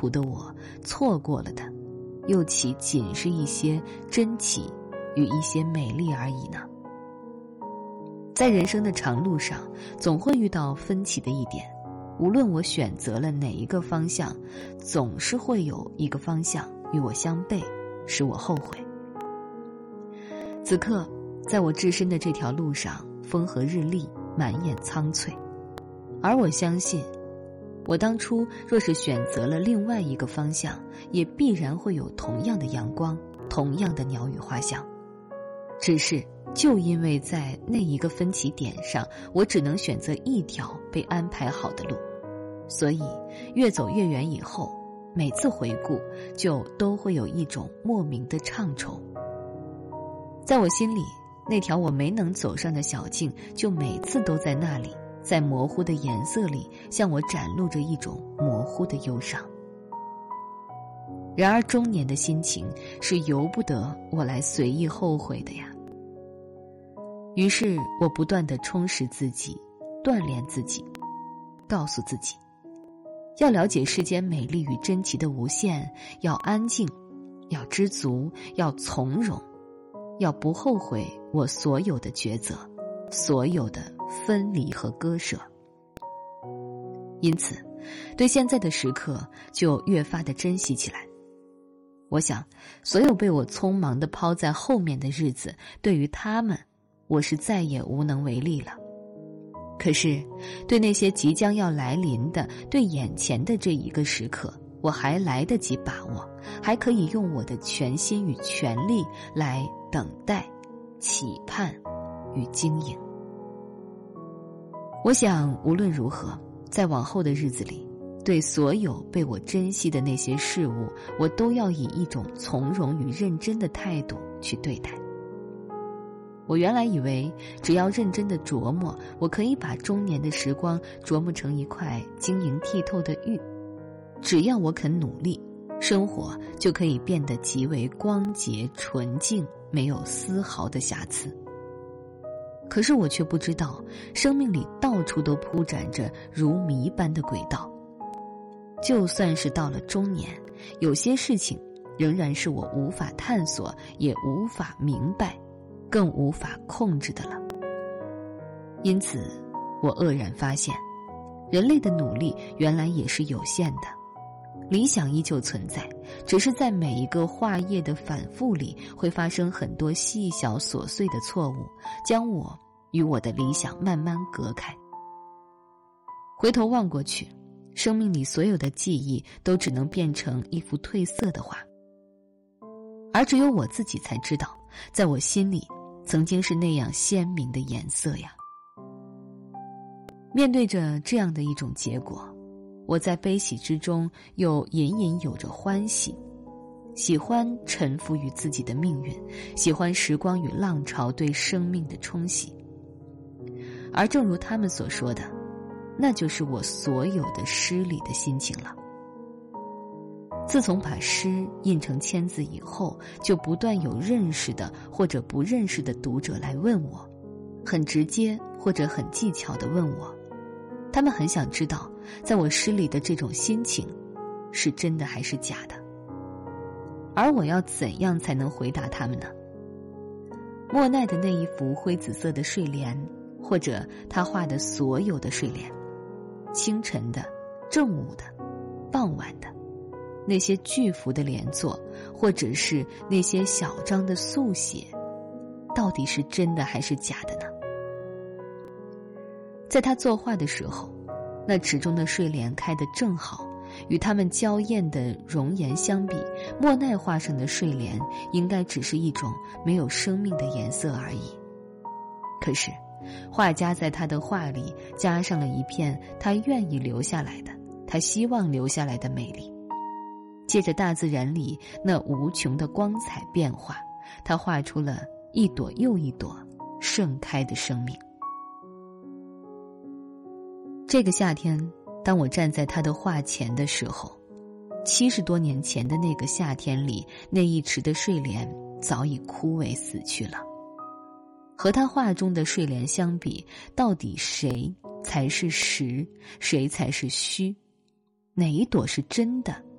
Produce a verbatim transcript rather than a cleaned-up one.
途的我错过了的，又岂仅是一些真奇与一些美丽而已呢？在人生的长路上，总会遇到分歧的一点，无论我选择了哪一个方向，总是会有一个方向与我相悖，使我后悔。此刻，在我置身的这条路上，风和日丽，满眼苍翠，而我相信，我当初若是选择了另外一个方向，也必然会有同样的阳光，同样的鸟语花香。只是就因为在那一个分歧点上，我只能选择一条被安排好的路，所以越走越远以后，每次回顾就都会有一种莫名的怅愁。在我心里，那条我没能走上的小径，就每次都在那里，在模糊的颜色里向我展露着一种模糊的忧伤。然而中年的心情是由不得我来随意后悔的呀。于是我不断地充实自己，锻炼自己，告诉自己，要了解世间美丽与珍奇的无限，要安静，要知足，要从容，要不后悔我所有的抉择，所有的分离和割舍。因此，对现在的时刻就越发的珍惜起来。我想，所有被我匆忙地抛在后面的日子，对于他们，我是再也无能为力了。可是，对那些即将要来临的，对眼前的这一个时刻，我还来得及把握，还可以用我的全心与全力来等待、期盼与经营。我想，无论如何，在往后的日子里，对所有被我珍惜的那些事物，我都要以一种从容与认真的态度去对待。我原来以为只要认真的琢磨，我可以把中年的时光琢磨成一块晶莹剔透的玉，只要我肯努力，生活就可以变得极为光洁纯净，没有丝毫的瑕疵。可是我却不知道，生命里到处都铺展着如谜般的轨道。就算是到了中年，有些事情仍然是我无法探索，也无法明白，更无法控制的了。因此，我愕然发现，人类的努力原来也是有限的。理想依旧存在，只是在每一个画页的反复里，会发生很多细小琐碎的错误，将我与我的理想慢慢隔开。回头望过去，生命里所有的记忆都只能变成一幅褪色的画，而只有我自己才知道，在我心里曾经是那样鲜明的颜色呀。面对着这样的一种结果，我在悲喜之中又隐隐有着欢喜，喜欢臣服于自己的命运，喜欢时光与浪潮对生命的冲洗。而正如他们所说的，那就是我所有的诗里的心情了。自从把诗印成签字以后，就不断有认识的或者不认识的读者来问我，很直接或者很技巧地问我，他们很想知道，在我诗里的这种心情是真的还是假的。而我要怎样才能回答他们呢？莫奈的那一幅灰紫色的睡莲，或者他画的所有的睡莲，清晨的、正午的、傍晚的，那些巨幅的连作，或者是那些小张的速写，到底是真的还是假的呢？在他作画的时候，那池中的睡莲开得正好，与他们娇艳的容颜相比，莫奈画上的睡莲应该只是一种没有生命的颜色而已。可是画家在他的画里加上了一片他愿意留下来的，他希望留下来的美丽。借着大自然里那无穷的光彩变化，他画出了一朵又一朵盛开的生命。这个夏天，当我站在他的画前的时候，七十多年前的那个夏天里，那一池的睡莲早已枯萎死去了。和他画中的睡莲相比，到底谁才是实，谁才是虚？哪一朵是真的，